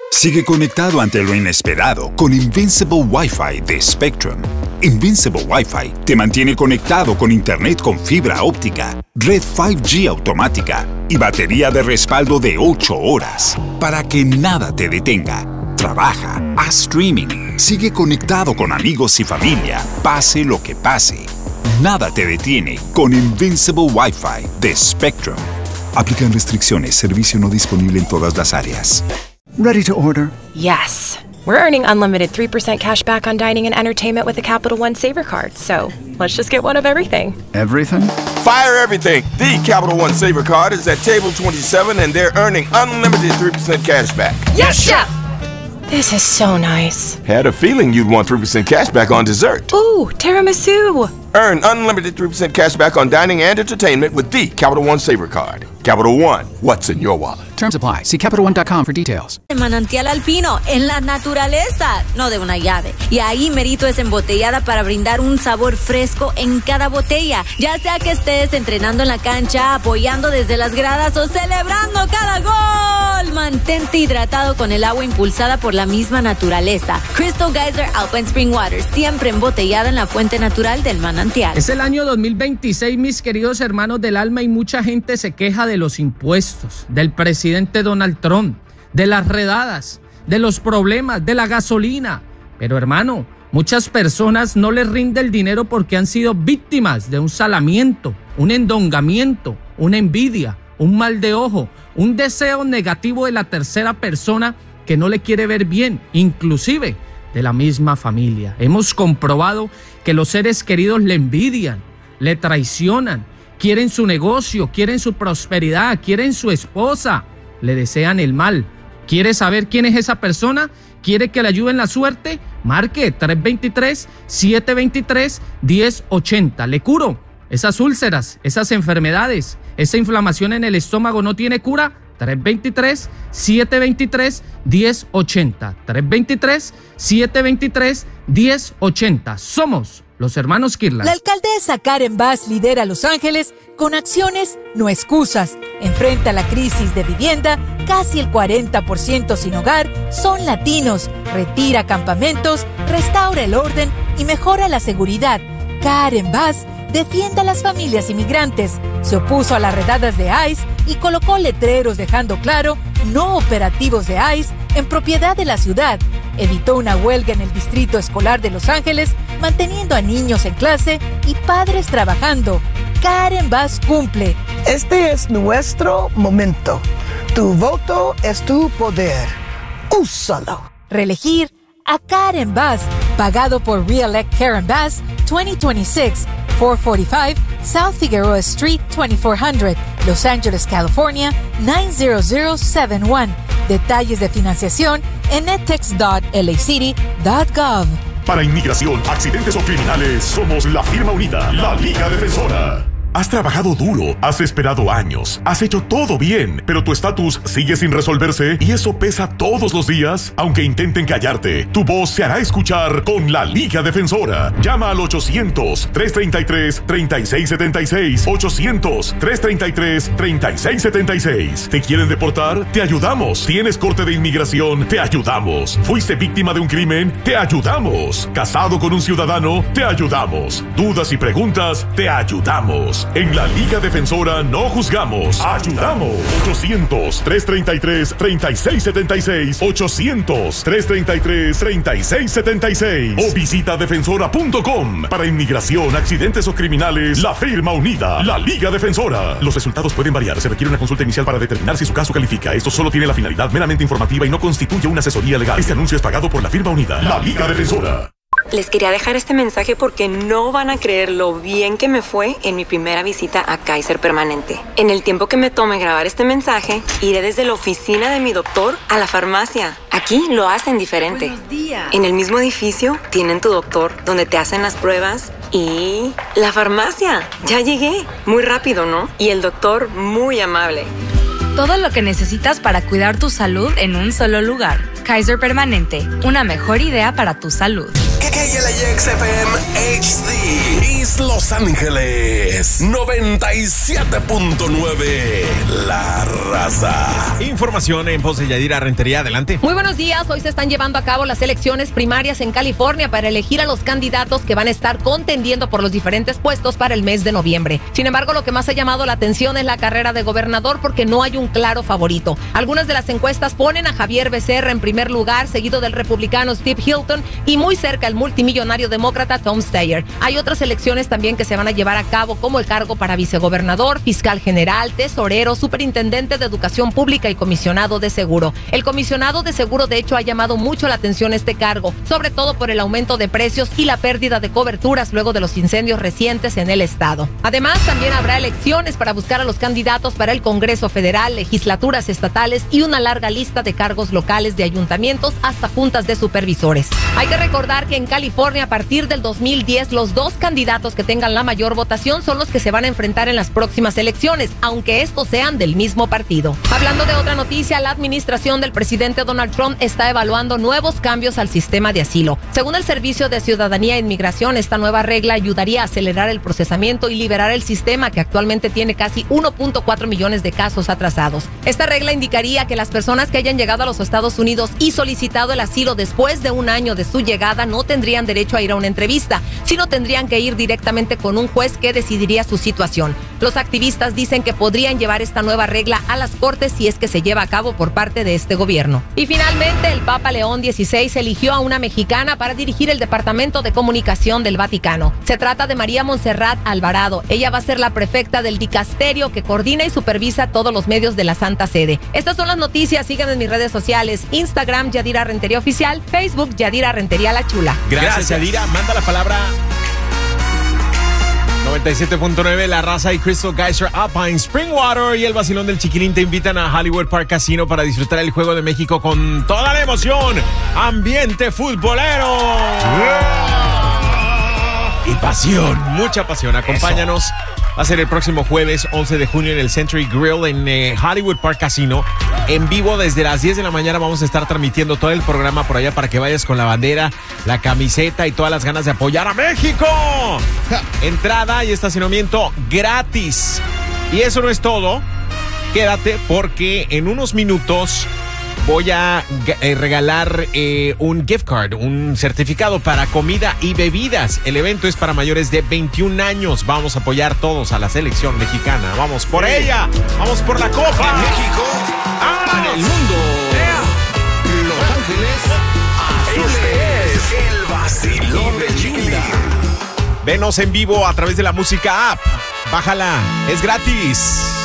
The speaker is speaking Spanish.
Sigue conectado ante lo inesperado con Invincible Wi-Fi de Spectrum. Invincible Wi-Fi te mantiene conectado con internet con fibra óptica, red 5G automática y batería de respaldo de 8 horas para que nada te detenga. Trabaja, haz streaming, sigue conectado con amigos y familia, pase lo que pase. Nada te detiene con Invincible Wi-Fi de Spectrum. Aplican restricciones, servicio no disponible en todas las áreas. Ready to order? Yes. We're earning unlimited 3% cash back on dining and entertainment with the Capital One Saver Card, so let's just get one of everything. Everything? Fire everything! The Capital One Saver Card is at table 27 and they're earning unlimited 3% cash back. Yes, Chef! This is so nice. Had a feeling you'd want 3% cash back on dessert. Ooh, tiramisu! Earn unlimited 3% cash back on dining and entertainment with the Capital One Saver Card. Capital One, what's in your wallet? Terms apply. See CapitalOne.com for details. El manantial alpino, en la naturaleza, no de una llave. Y ahí merito es embotellada para brindar un sabor fresco en cada botella. Ya sea que estés entrenando en la cancha, apoyando desde las gradas o celebrando cada gol. Mantente hidratado con el agua impulsada por la misma naturaleza. Crystal Geyser Alpine Spring Water, siempre embotellada en la fuente natural del manantial. Es el año 2026, mis queridos hermanos del alma, y mucha gente se queja de los impuestos, del presidente Donald Trump, de las redadas, de los problemas, de la gasolina. Pero hermano, muchas personas no les rinde el dinero porque han sido víctimas de un salamiento, un endongamiento, una envidia, un mal de ojo, un deseo negativo de la tercera persona que no le quiere ver bien, inclusive de la misma familia. Hemos comprobado que los seres queridos le envidian, le traicionan, quieren su negocio, quieren su prosperidad, quieren su esposa, le desean el mal. ¿Quiere saber quién es esa persona? ¿Quiere que le ayude en la suerte? Marque 323-723-1080. Le curo esas úlceras, esas enfermedades, esa inflamación en el estómago no tiene cura. 323-723-1080. 323-723-1080. Somos los hermanos Kirtland. La alcaldesa Karen Bass lidera Los Ángeles con acciones, no excusas. Enfrenta la crisis de vivienda, casi el 40% sin hogar son latinos. Retira campamentos, restaura el orden y mejora la seguridad. Karen Bass defiende a las familias inmigrantes, se opuso a las redadas de ICE y colocó letreros dejando claro no operativos de ICE en propiedad de la ciudad. Evitó una huelga en el distrito escolar de Los Ángeles, manteniendo a niños en clase y padres trabajando. Karen Bass cumple. Este es nuestro momento. Tu voto es tu poder. Úsalo. Reelegir a Karen Bass, pagado por Re-elect Karen Bass 2026. 445 South Figueroa Street, 2400, Los Ángeles, California, 90071. Detalles de financiación en edtex.lacity.gov. Para inmigración, accidentes o criminales, somos la firma unida, la Liga Defensora. Has trabajado duro, has esperado años, has hecho todo bien, pero tu estatus sigue sin resolverse y eso pesa todos los días. Aunque intenten callarte, tu voz se hará escuchar con la Liga Defensora. Llama al 800-333-3676. 800-333-3676. ¿Te quieren deportar? Te ayudamos. ¿Tienes corte de inmigración? Te ayudamos. ¿Fuiste víctima de un crimen? Te ayudamos. ¿Casado con un ciudadano? Te ayudamos. ¿Dudas y preguntas? Te ayudamos. En la Liga Defensora no juzgamos, ayudamos. 800-333-3676. 800-333-3676. O visita defensora.com. Para inmigración, accidentes o criminales, la firma unida, la Liga Defensora. Los resultados pueden variar. Se requiere una consulta inicial para determinar si su caso califica. Esto solo tiene la finalidad meramente informativa y no constituye una asesoría legal. Este anuncio es pagado por la firma unida, la Liga Defensora. Les quería dejar este mensaje porque no van a creer lo bien que me fue en mi primera visita a Kaiser Permanente. En el tiempo que me tome grabar este mensaje, iré desde la oficina de mi doctor a la farmacia. Aquí lo hacen diferente. Buenos días. En el mismo edificio tienen tu doctor donde te hacen las pruebas y la farmacia. Ya llegué. Muy rápido, ¿no? Y el doctor muy amable. Todo lo que necesitas para cuidar tu salud en un solo lugar. Kaiser Permanente, una mejor idea para tu salud. KLAX FM HD, East Los Ángeles, 97.9, La Raza. Información en voz de Yadira Rentería, adelante. Muy buenos días, hoy se están llevando a cabo las elecciones primarias en California para elegir a los candidatos que van a estar contendiendo por los diferentes puestos para el mes de noviembre. Sin embargo, lo que más ha llamado la atención es la carrera de gobernador porque no hay un claro favorito. Algunas de las encuestas ponen a Javier Becerra en primer lugar, seguido del republicano Steve Hilton y muy cerca el multimillonario demócrata Tom Steyer. Hay otras elecciones también que se van a llevar a cabo, como el cargo para vicegobernador, fiscal general, tesorero, superintendente de educación pública y comisionado de seguro. El comisionado de seguro, de hecho, ha llamado mucho la atención este cargo, sobre todo por el aumento de precios y la pérdida de coberturas luego de los incendios recientes en el estado. Además, también habrá elecciones para buscar a los candidatos para el Congreso Federal, legislaturas estatales y una larga lista de cargos locales de ayuntamientos hasta juntas de supervisores. Hay que recordar que en California, a partir del 2010, los dos candidatos que tengan la mayor votación son los que se van a enfrentar en las próximas elecciones, aunque estos sean del mismo partido. Hablando de otra noticia, la administración del presidente Donald Trump está evaluando nuevos cambios al sistema de asilo. Según el Servicio de Ciudadanía e Inmigración, esta nueva regla ayudaría a acelerar el procesamiento y liberar el sistema, que actualmente tiene casi 1.4 millones de casos atrasados. Esta regla indicaría que las personas que hayan llegado a los Estados Unidos y solicitado el asilo después de un año de su llegada no tendrían derecho a ir a una entrevista, sino tendrían que ir directamente con un juez que decidiría su situación. Los activistas dicen que podrían llevar esta nueva regla a las cortes si es que se lleva a cabo por parte de este gobierno. Y finalmente, el Papa León XVI eligió a una mexicana para dirigir el Departamento de Comunicación del Vaticano. Se trata de María Montserrat Alvarado. Ella va a ser la prefecta del dicasterio que coordina y supervisa todos los medios de la Santa Sede. Estas son las noticias. Síganme en mis redes sociales: Instagram, Yadira Rentería Oficial; Facebook, Yadira Rentería La Chula. Gracias, Yadira. Manda la palabra 97.9, La Raza y Crystal Geyser Alpine Springwater y el vacilón del Chiquilín te invitan a Hollywood Park Casino para disfrutar el Juego de México con toda la emoción, ambiente futbolero y pasión, mucha pasión. Acompáñanos. Va a ser el próximo jueves 11 de junio en el Century Grill en Hollywood Park Casino. En vivo desde las 10 de la mañana vamos a estar transmitiendo todo el programa por allá para que vayas con la bandera, la camiseta y todas las ganas de apoyar a México. Entrada y estacionamiento gratis. Y eso no es todo. Quédate porque en unos minutos voy a regalar un gift card, un certificado para comida y bebidas. El evento es para mayores de 21 años. Vamos a apoyar todos a la selección mexicana. Vamos por ella. Vamos por la Copa. En México, para el mundo. Los Ángeles Azules. Este es el vacilón del Chiquilín. Venos en vivo a través de la música app. Bájala, es gratis.